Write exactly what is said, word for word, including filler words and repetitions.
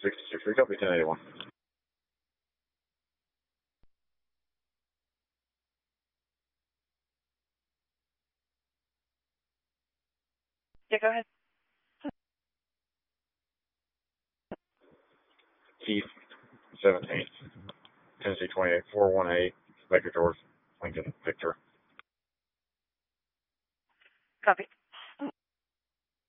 sixty-six, we copy ten eighty-one. Yeah, go ahead. Keith, seventeenth, Tennessee twenty-eight, four one eight, Baker George, Lincoln, Victor. Copy.